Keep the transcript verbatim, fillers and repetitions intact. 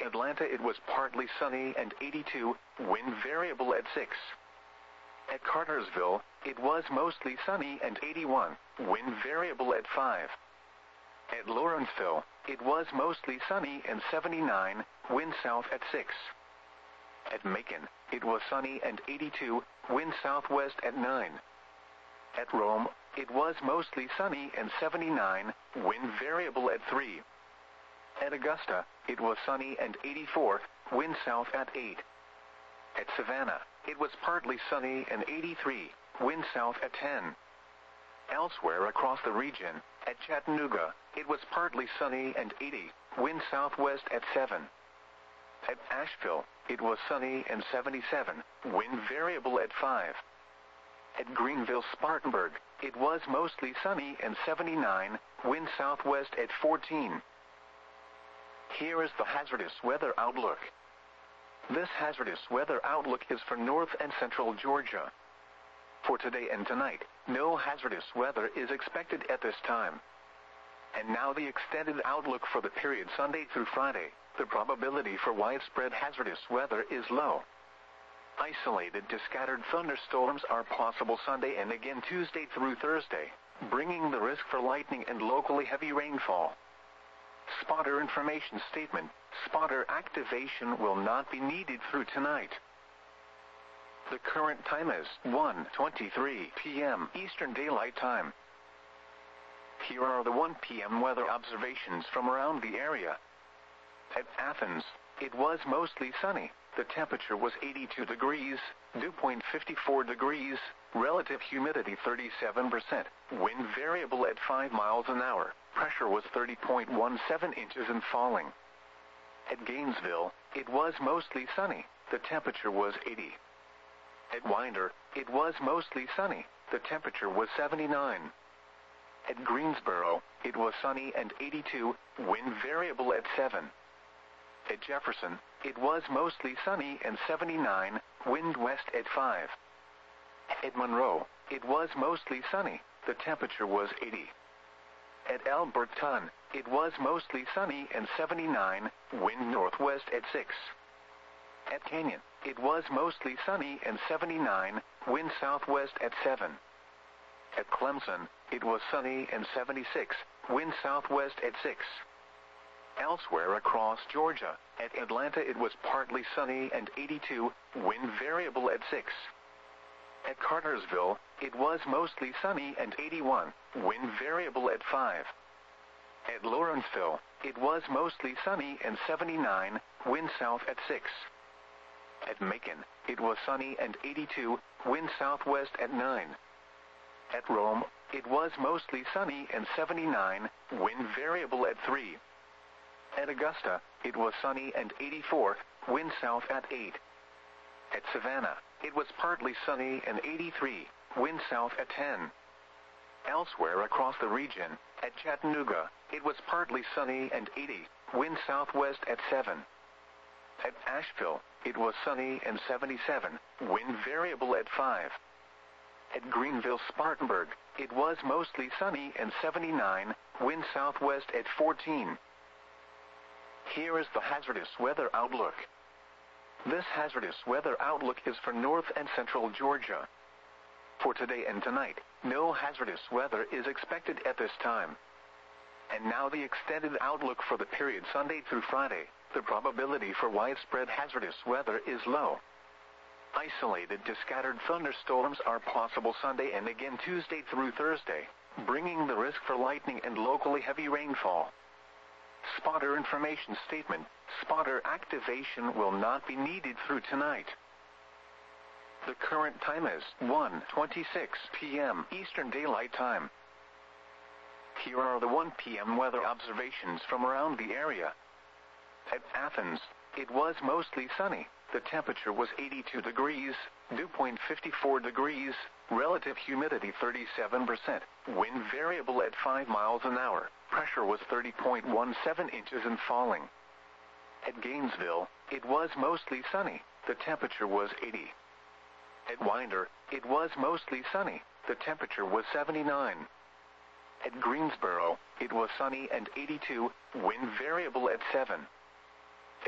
Atlanta it was partly sunny and eighty-two, wind variable at six. At Cartersville, it was mostly sunny and eighty-one, wind variable at five. At Lawrenceville, it was mostly sunny and seventy-nine, wind south at six. At Macon, it was sunny and eighty-two, wind southwest at nine. At Rome, it was mostly sunny and seventy-nine, wind variable at three. At Augusta, it was sunny and eighty-four, wind south at eight. At Savannah, it was partly sunny and eighty-three, wind south at ten. Elsewhere across the region, at Chattanooga, it was partly sunny and eighty, wind southwest at seven. At Asheville, it was sunny and seventy-seven, wind variable at five. At Greenville-Spartanburg, it was mostly sunny and seventy-nine, wind southwest at fourteen. Here is the hazardous weather outlook. This hazardous weather outlook is for north and central Georgia. For today and tonight, no hazardous weather is expected at this time. And now the extended outlook for the period Sunday through Friday. The probability for widespread hazardous weather is low. Isolated to scattered thunderstorms are possible Sunday and again Tuesday through Thursday, bringing the risk for lightning and locally heavy rainfall. Spotter information statement: spotter activation will not be needed through tonight. The current time is one twenty-three p m Eastern Daylight Time. Here are the one p m weather observations from around the area. At Athens, it was mostly sunny. The temperature was eighty-two degrees, dew point fifty-four degrees, relative humidity thirty-seven percent, wind variable at five miles an hour, pressure was thirty point one seven inches and falling. At Gainesville, it was mostly sunny. The temperature was eighty. At Winder, it was mostly sunny. The temperature was seventy-nine. At Greensboro, it was sunny and eighty-two, wind variable at seven. At Jefferson, it was mostly sunny and seventy-nine, wind west at five. At Monroe, it was mostly sunny. The temperature was eighty. At Alberton, it was mostly sunny and seventy-nine, wind northwest at six. At Canyon, it was mostly sunny and seventy-nine, wind southwest at seven. At Clemson, it was sunny and seventy-six, wind southwest at six. Elsewhere across Georgia, at Atlanta it was partly sunny and eighty-two, wind variable at six. At Cartersville, it was mostly sunny and eighty-one, wind variable at five. At Lawrenceville, it was mostly sunny and seventy-nine, wind south at six. At Macon, it was sunny and eighty-two, wind southwest at nine. At Rome, it was mostly sunny and seventy-nine, wind variable at three. At Augusta, it was sunny and eighty-four, wind south at eight. At Savannah, it was partly sunny and eighty-three, wind south at ten. Elsewhere across the region, at Chattanooga, it was partly sunny and eighty, wind southwest at seven. At Asheville, it was sunny and seventy-seven, wind variable at five. At Greenville-Spartanburg, it was mostly sunny and seventy-nine, wind southwest at fourteen. Here is the hazardous weather outlook. This hazardous weather outlook is for north and central Georgia. For today and tonight, no hazardous weather is expected at this time. And now the extended outlook for the period Sunday through Friday. The probability for widespread hazardous weather is low. Isolated to scattered thunderstorms are possible Sunday and again Tuesday through Thursday, bringing the risk for lightning and locally heavy rainfall. Spotter information statement: spotter activation will not be needed through tonight. The current time is one twenty-six p m Eastern Daylight Time. Here are the one p m weather observations from around the area. At Athens, it was mostly sunny. The temperature was eighty-two degrees, dew point fifty-four degrees, relative humidity thirty-seven percent, wind variable at five miles an hour, pressure was thirty point one seven inches and falling. At Gainesville, it was mostly sunny. The temperature was eighty. At Winder, it was mostly sunny. The temperature was seventy-nine. At Greensboro, it was sunny and eighty-two, wind variable at seven.